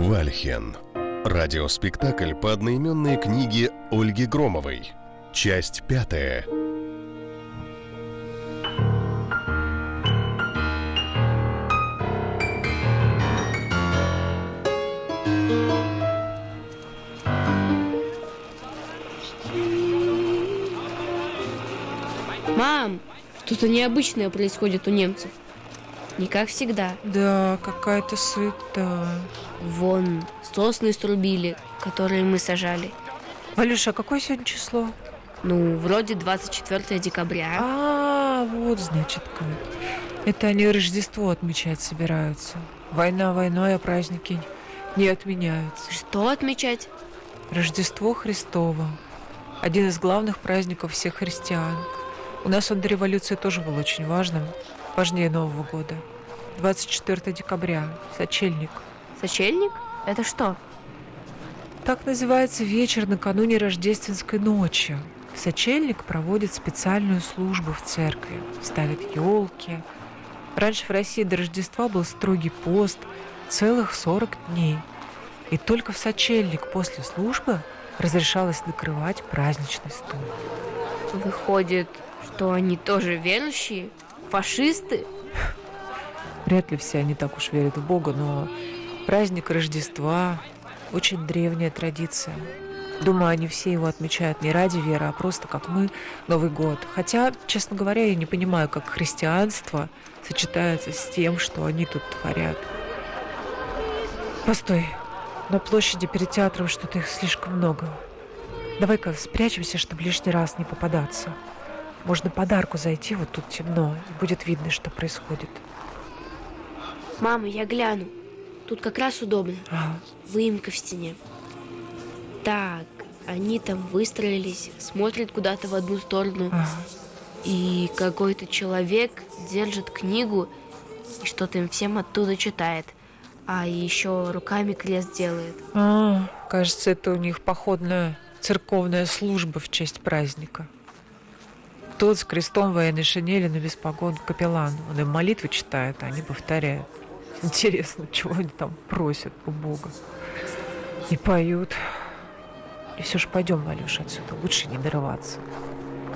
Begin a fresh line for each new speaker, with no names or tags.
Вальхен. Радиоспектакль по одноименной книге Ольги Громовой. Часть 5.
Мам, что-то необычное происходит у немцев. Не как всегда.
Да, какая-то суета.
Вон, сосны срубили, которые мы сажали.
Валюша, а какое сегодня число?
Ну, вроде 24 декабря.
Вот, значит, как. Это они Рождество отмечать собираются. Война войной, а праздники не отменяются.
Что отмечать?
Рождество Христово. Один из главных праздников всех христиан. У нас он до революции тоже был очень важным. Важнее Нового года. 24 декабря. Сочельник.
Сочельник? Это что?
Так называется вечер накануне рождественской ночи. В сочельник проводят специальную службу в церкви. Ставят елки. Раньше в России до Рождества был строгий пост. Целых 40 дней. И только в сочельник после службы разрешалось накрывать праздничный стол.
Выходит, что они тоже верующие? Фашисты?
Вряд ли все они так уж верят в Бога, но праздник Рождества – очень древняя традиция. Думаю, они все его отмечают не ради веры, а просто как мы Новый год. Хотя, честно говоря, я не понимаю, как христианство сочетается с тем, что они тут творят. Постой, на площади перед театром что-то их слишком много. Давай-ка спрячемся, чтобы лишний раз не попадаться. Можно подарку зайти, вот тут темно, и будет видно, что происходит.
Мама, я гляну. Тут как раз удобно. Выемка в стене. Так, они там выстроились, смотрят куда-то в одну сторону. И какой-то человек держит книгу и что-то им всем оттуда читает. А еще руками крест делает.
Кажется, это у них походная церковная служба в честь праздника. Тот с крестом в военной шинели, но без погон, капеллан. Он им молитвы читает, а они повторяют. Интересно, чего они там просят у Бога. И поют. И все же пойдем, Валюша, отсюда. Лучше не нарываться.